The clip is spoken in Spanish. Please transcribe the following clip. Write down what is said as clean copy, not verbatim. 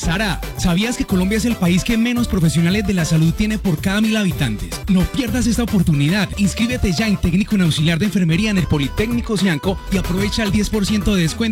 Sara, ¿sabías que Colombia es el país que menos profesionales de la salud tiene por cada 1.000 habitantes? No pierdas esta oportunidad. Inscríbete ya en técnico en auxiliar de enfermería en el Politécnico Sianco y aprovecha el 10% de descuento